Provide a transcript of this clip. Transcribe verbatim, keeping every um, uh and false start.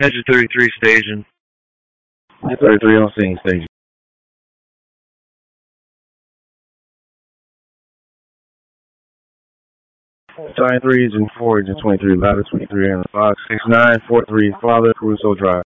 Engine thirty-three station. thirty-three on scene station. Giant three, Engine four, Engine twenty-three, ladder twenty-three, and five six nine four three, Father, Caruso Drive.